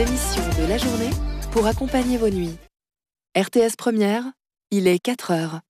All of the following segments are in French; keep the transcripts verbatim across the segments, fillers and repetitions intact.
Émission de la journée pour accompagner vos nuits. R T S Première, il est quatre heures.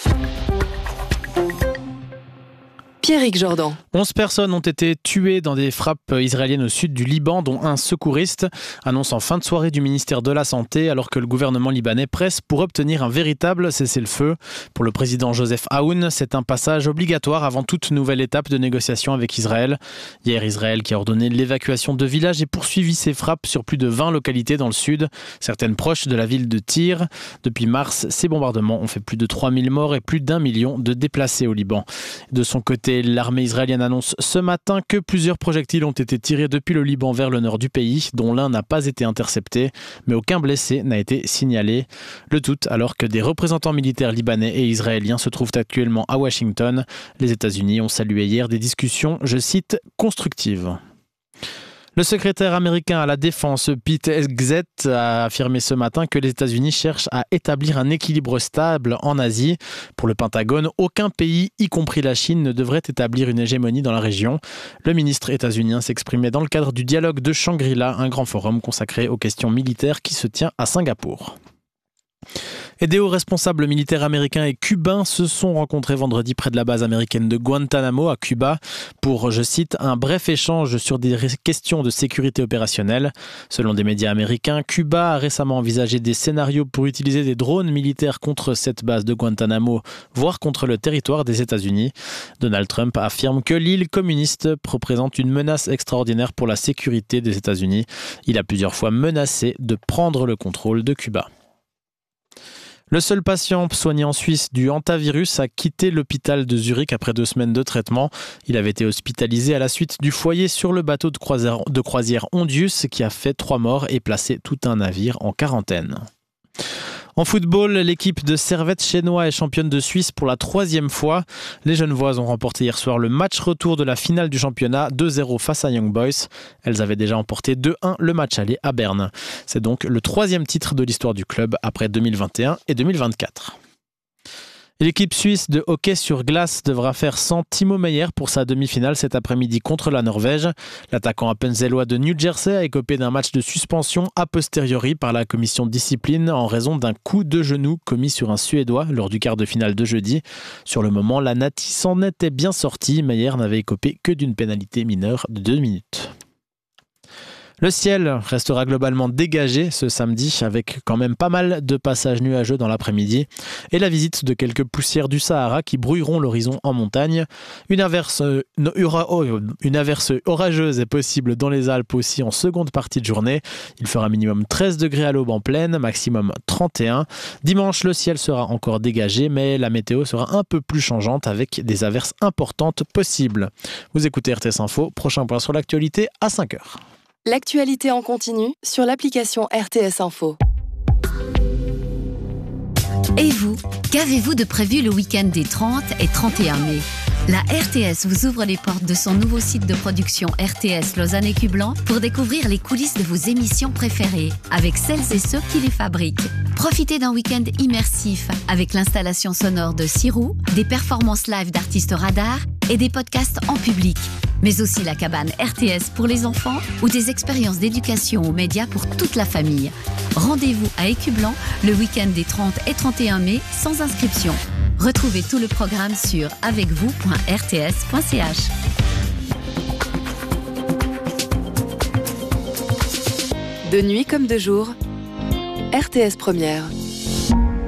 Pierrick Jordan. onze personnes ont été tuées dans des frappes israéliennes au sud du Liban, dont un secouriste, annonce en fin de soirée du ministère de la Santé, alors que le gouvernement libanais presse pour obtenir un véritable cessez-le-feu. Pour le président Joseph Aoun, c'est un passage obligatoire avant toute nouvelle étape de négociation avec Israël. Hier, Israël qui a ordonné l'évacuation de villages et poursuivi ses frappes sur plus de vingt localités dans le sud, certaines proches de la ville de Tyr. Depuis mars, ces bombardements ont fait plus de trois mille morts et plus d'un million de déplacés au Liban. De son côté, l'armée israélienne annonce ce matin que plusieurs projectiles ont été tirés depuis le Liban vers le nord du pays, dont l'un n'a pas été intercepté, mais aucun blessé n'a été signalé. Le tout alors que des représentants militaires libanais et israéliens se trouvent actuellement à Washington. Les États-Unis ont salué hier des discussions, je cite, constructives. Le secrétaire américain à la Défense, Pete Hegseth, a affirmé ce matin que les États-Unis cherchent à établir un équilibre stable en Asie. Pour le Pentagone, aucun pays, y compris la Chine, ne devrait établir une hégémonie dans la région. Le ministre états-unien s'exprimait dans le cadre du dialogue de Shangri-La, un grand forum consacré aux questions militaires qui se tient à Singapour. Et des hauts responsables militaires américains et cubains se sont rencontrés vendredi près de la base américaine de Guantanamo à Cuba pour, je cite, un bref échange sur des questions de sécurité opérationnelle. Selon des médias américains, Cuba a récemment envisagé des scénarios pour utiliser des drones militaires contre cette base de Guantanamo, voire contre le territoire des États-Unis. Donald Trump affirme que l'île communiste représente une menace extraordinaire pour la sécurité des États-Unis. Il a plusieurs fois menacé de prendre le contrôle de Cuba. Le seul patient soigné en Suisse du hantavirus a quitté l'hôpital de Zurich après deux semaines de traitement. Il avait été hospitalisé à la suite du foyer sur le bateau de croisière, de croisière Hondius qui a fait trois morts et placé tout un navire en quarantaine. En football, l'équipe de Servette Chénois est championne de Suisse pour la troisième fois. Les Genevoises ont remporté hier soir le match retour de la finale du championnat deux zéro face à Young Boys. Elles avaient déjà emporté deux un le match aller à Berne. C'est donc le troisième titre de l'histoire du club après deux mille vingt et un et deux mille vingt-quatre. L'équipe suisse de hockey sur glace devra faire sans Timo Meier pour sa demi-finale cet après-midi contre la Norvège. L'attaquant appenzellois de New Jersey a écopé d'un match de suspension a posteriori par la commission de discipline en raison d'un coup de genou commis sur un Suédois lors du quart de finale de jeudi. Sur le moment, la Nati s'en était bien sortie. Meier n'avait écopé que d'une pénalité mineure de deux minutes. Le ciel restera globalement dégagé ce samedi avec quand même pas mal de passages nuageux dans l'après-midi et la visite de quelques poussières du Sahara qui brouilleront l'horizon en montagne. Une averse, une averse orageuse est possible dans les Alpes aussi en seconde partie de journée. Il fera minimum treize degrés à l'aube en plaine, maximum trente et un. Dimanche, le ciel sera encore dégagé mais la météo sera un peu plus changeante avec des averses importantes possibles. Vous écoutez R T S Info, prochain point sur l'actualité à cinq heures. L'actualité en continu sur l'application R T S Info. Et vous, qu'avez-vous de prévu le week-end des trente et trente et un mai ? La R T S vous ouvre les portes de son nouveau site de production R T S Lausanne et Cublan pour découvrir les coulisses de vos émissions préférées avec celles et ceux qui les fabriquent. Profitez d'un week-end immersif avec l'installation sonore de Sirou, des performances live d'artistes radars et des podcasts en public. Mais aussi la cabane R T S pour les enfants ou des expériences d'éducation aux médias pour toute la famille. Rendez-vous à Écublan le week-end des trente et trente et un mai sans inscription. Retrouvez tout le programme sur avec vous point r t s point c h. De nuit comme de jour, R T S Première.